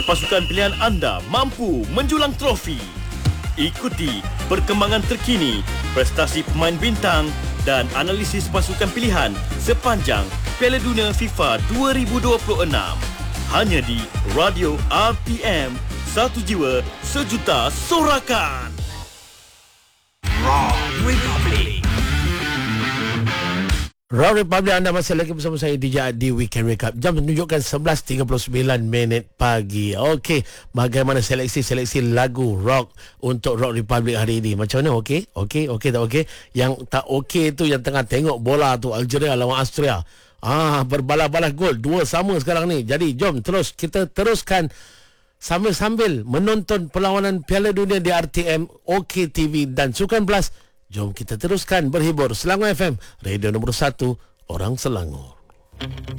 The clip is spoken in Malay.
pasukan pilihan anda mampu menjulang trofi. Ikuti perkembangan terkini, prestasi pemain bintang dan analisis pasukan pilihan sepanjang Piala Dunia FIFA 2026. Hanya di Radio RTM, satu jiwa, sejuta sorakan. Raw Republic, anda masih lagi bersama saya DJ di Weekend Recap. Jam menunjukkan 11.39 pagi. Okey, bagaimana seleksi lagu rock untuk Rock Republic hari ini? Macam mana? Okey tak okey? Yang tak okey tu yang tengah tengok bola tu, Algeria lawan Austria. Berbalas-balas gol, 2 sama sekarang ni. Jadi jom kita teruskan sambil menonton perlawanan Piala Dunia di RTM, OK TV dan Sukan Plus. Jom kita teruskan berhibur. Selangor FM, radio nombor 1 orang Selangor.